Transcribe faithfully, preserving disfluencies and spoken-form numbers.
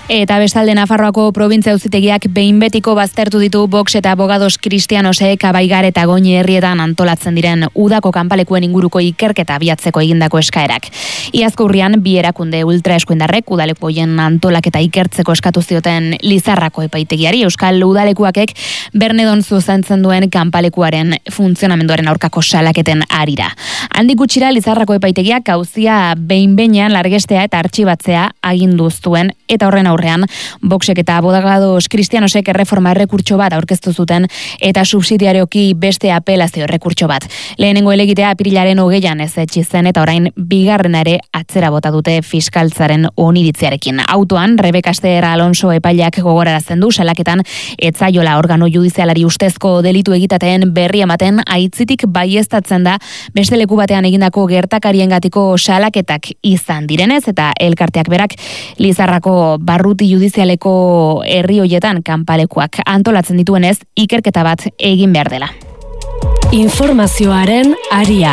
Eta bestalde Nafarroako probintzia auzitegiak behin betiko baztertu ditu Vox eta Abogados Kristianosek Abaigar eta Goñi herrietan antolatzen diren udako kanpalekuen inguruko ikerketa abiatzeko egindako eskaerak. Iazko urrian bi erakunde ultraeskuindarrek udaleku hoien antolaketa ikertzeko eskatu zioten Lizarrako epaitegiari. Euskal udalekuakek Bernedon zuzentzen duen kanpalekuaren funtzionamenduaren aurkako salaketen arira. Handik gutxira Lizarrako epaitegiak auzia behin-behinean largestea eta artxibatzea agindu zuen, eta horren aurrean Voxek eta Abogados Kristianosek erreforma errekurtso bat aurkeztu zuten eta subsidiarioki beste apelazio errekurtso bat. Lehenengo helegitea apirilaren hogeian ez etsi zen eta orain bigarrena ere atzera bota dute fiskaltzaren oniritziarekin. Autoan Rebeka Ester Alonso epaileak gogorarazten du salaketan etzaiola organo judizialari ustezko delitu egitateen berri ematen aitzitik baieztatzen da beste leku batean egindako gertakariengatiko salaketak izan direnez, eta elkarteak berak Lizarrako barruti judizialeko herri hoietan kanpalekuak antolatzen dituenez ikerketa bat egin behar dela. Informazioaren aria.